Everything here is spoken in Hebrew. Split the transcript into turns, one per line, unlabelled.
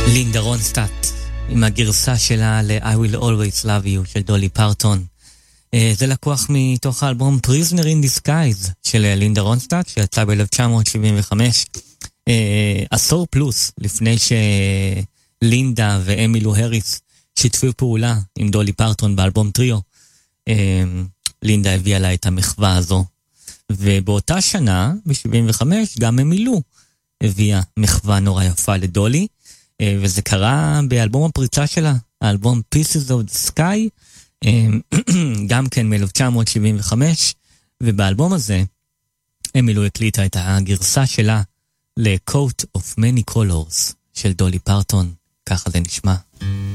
לינדה רונסטאט עם הגרסה שלה ל-I will always love you של דולי פרטון. זה לקוח מתוך האלבום Prisoner in Disguise של לינדה רונסטאט שיצא ב-1975, עשור פלוס לפני שלינדה ואמילו הריס שיתפו פעולה עם דולי פרטון באלבום טריו. לינדה הביאה לה את המחווה הזו, ובאותה שנה ב-75 גם אמילו הביאה מחווה נורא יפה לדולי, וזה קרה באלבום הפריצה שלה, האלבום Pieces of the Sky, גם כן מ-1975, ובאלבום הזה אמילו הקליטה את הגרסה שלה ל-Coat of Many Colors של דולי פרטון, ככה זה נשמע.